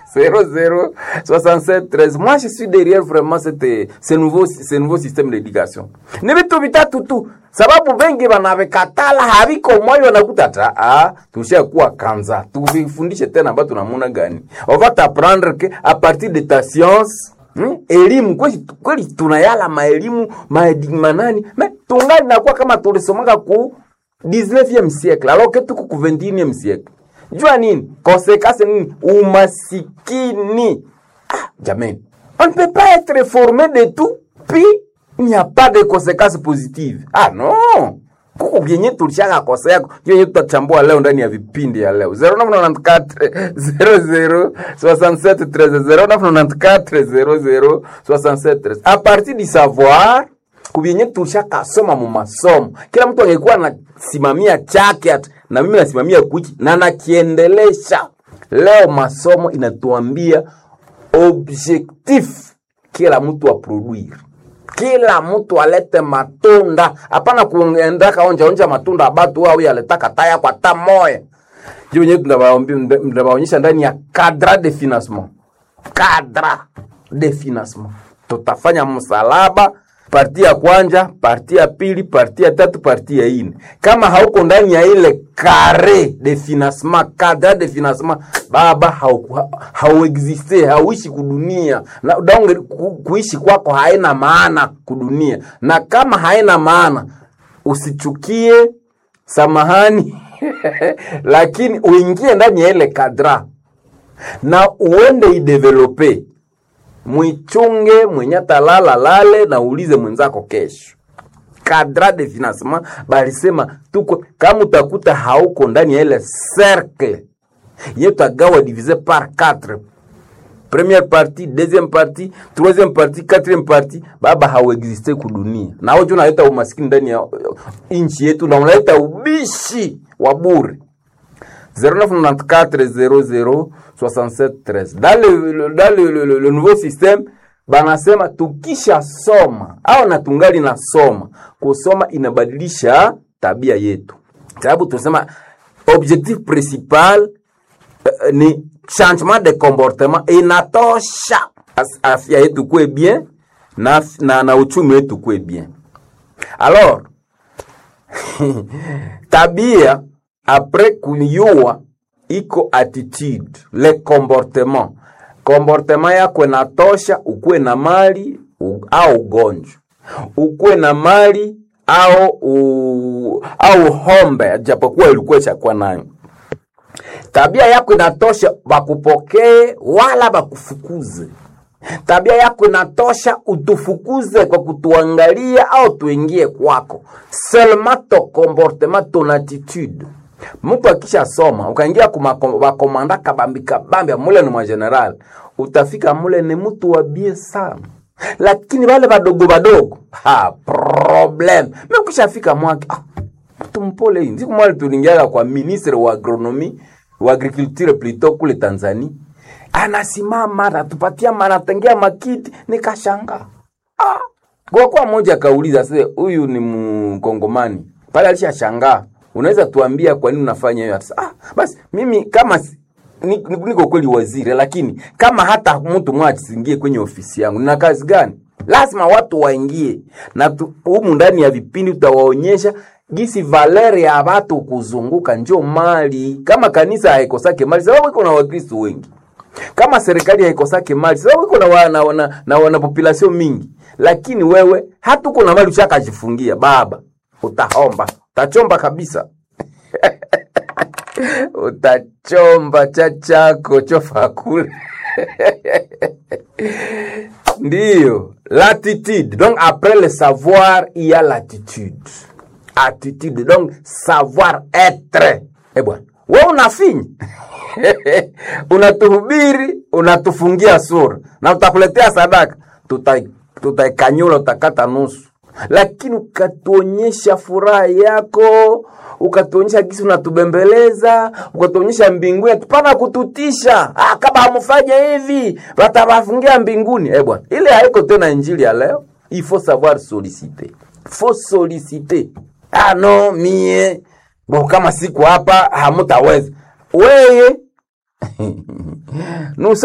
00 67 13. Moi je suis derrière vraiment ce nouveau système d'éducation. Ni vitu vitatu tu. Sababu bengi banavekatala haviko moyo wanakuta tushakuwa kanza. Tuvifundishe tena bado tunamuna gani? On va t'apprendre que à partir de ta science, elimu kweli tunayala maelimu manani, mais tungali nakuwa kama tulisomaka ku 19e siècle alors que tuko ku 21e siècle. Jua nini? Conséquence nini? Umasikini. Jamais. On ne peut pas être formé de tout, puis il n'y a pas de conséquences positives. Non. Kuko bienye tulishaka kosa yako. Hiyo tutachambua leo ndani ya vipindi ya leo. 0994 00 67 13 0994 00 67 13. À partir du savoir, kubienye tulishaka soma mu masomo. Kila mtu angekuwa anasimamia chake na mimi nasimamia kuchi na nakiendelesha. Leo masomo inatuambia objectif kila mtu aproduire. Kila mtu alete matunda. Hapana kuendaka onja matunda abatu au yaletaka taya kwa tamoya. Hiyo nyewe tunawaonyesha ndani ya cadre de financement. Cadre de financement. Tutafanya msalaba, parti ya kwanza, parti ya pili, parti ya tatu, parti ya ine. Kama hauko ndani ya ile carré de financement, cadre de financement, baba hauexiste, hauishi kudunia. Na donge kuishi kwako haina maana kudunia. Na kama haina maana, usichukie, samahani, lakini uingie ndani ya ile cadre na uende idevelope. Mwichunge mwenye talala lale na ulize mwenzako kesho. Cadre de financement balisema tuko kama utakuta hauko ndani ya ile cercle yetu agawa divisé par 4. Première partie, deuxième partie, troisième partie, quatrième partie, baba hauexiste kudunia. Na wewe unaleta umaskini ndani ya inchi yetu na unaleta ubishi wa bure. 0994 00 67 13. Dans le nouveau système, banasema tukisha soma au natungali na soma. Kusoma inabadilisha tabia yetu. Sababu tunasema objectif principal ni changement de comportement inatosha afya yetu kuwe bien na uchumi wetu kuwe bien. Alors tabia après kuyua iko attitude, le comportement. Comportement yako inatosha ukuwe na mali au ugonjwa. Ukuwe na mali au hombe japokuwa ilikuwa chakuwa nayo. Tabia yako inatosha bakupokee wala bakufukuze. Tabia yako inatosha utufukuze kwa kutuangalia au tuingie kwako. Seulement ton comportement, ton attitude. Mtu akisha soma, ukaingia kwa komanda kabambi mule ni mwa general, utafika mule ni mtu wa bie sana. Lakini wale badogo, problem. Mimi ukishafika mwake, mtu mpole hii. Siku mwale tulingiaga kwa ministre wa agronomie, wa agriculture plutôt kule Tanzania. Anasimama, anatupatia manatengia makiti, nikashanga. Kwa mmoja kauliza, sasa huyu ni Mkongomani. Pale alishashangaa. Unaweza tuambia kwa nini unafanya hiyo? Basi mimi kama niko kweli waziri, lakini kama hata mtu mmoja asingie kwenye ofisi yangu, nina kazi gani? Lazima watu waingie. Na humu ndani ya vipindi utawaonyesha gisi valeri ya watu kuzunguka ndio mali. Kama kanisa haikosake mali, sababu iko na Wakristo wengi. Kama serikali haikosake mali, sababu iko na wana population mingi. Lakini wewe hata uko na mali ushakajifungia, baba utaomba, utachomba kabisa. Utachomba chachako chofa kule. Ndiyo, l'attitude. Donc après le savoir, il y a l'attitude. Attitude, donc savoir être. Bwana, wewe unafinya. Unatuhubiri, unatufungia sura. Na utakuletea sadaka, tutaikanyula, utakata nusu. Lakini ukatuonyesha furaha yako, ukatuonyesha gisi unatubembeleza, ukatuonyesha mbinguni, tupana kututisha. Kama hamfanye hivi, watawafungia mbinguni. Bwana, ile haiko tena injili ya leo. Il faut savoir solliciter. Faut solliciter. Non, mie. Kama siku hapa hamutaweza. Wewe